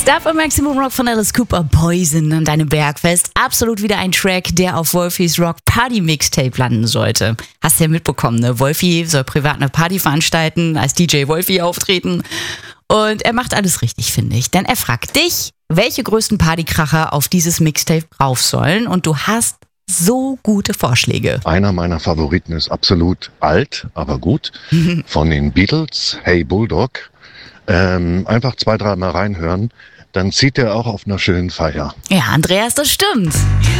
Dafür Maximum Rock von Alice Cooper, Poison an deinem Bergfest. Absolut wieder ein Track, der auf Wolfis Rock Party Mixtape landen sollte. Hast du ja mitbekommen, ne? Wolfi soll privat eine Party veranstalten, als DJ Wolfi auftreten. Und er macht alles richtig, finde ich. Denn er fragt dich, welche größten Partykracher auf dieses Mixtape drauf sollen. Und du hast so gute Vorschläge. Einer meiner Favoriten ist absolut alt, aber gut. Von den Beatles, Hey Bulldog. Einfach 2-3 Mal reinhören. Dann zieht er auch auf einer schönen Feier. Ja, Andreas, das stimmt.